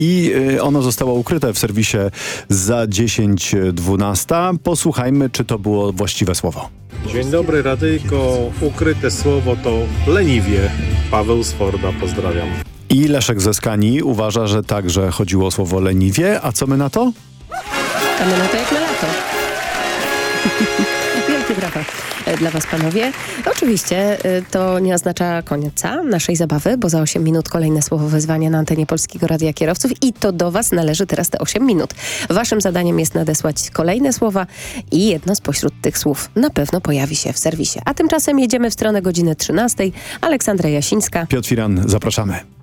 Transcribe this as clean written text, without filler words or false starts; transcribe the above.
i ono zostało ukryte w serwisie za 10:12. Posłuchajmy, czy to było właściwe słowo. Dzień dobry, Radyjko. Ukryte słowo to leniwie. Paweł z Forda, pozdrawiam. I Leszek ze Skanii uważa, że także chodziło o słowo leniwie. A co my na to? A my na to jak na lato. Wielkie brawa dla was, panowie. Oczywiście to nie oznacza końca naszej zabawy, bo za 8 minut kolejne słowo wyzwania na antenie Polskiego Radia Kierowców i to do was należy teraz te 8 minut. Waszym zadaniem jest nadesłać kolejne słowa i jedno spośród tych słów na pewno pojawi się w serwisie. A tymczasem jedziemy w stronę godziny 13. Aleksandra Jasińska. Piotr Firan, zapraszamy.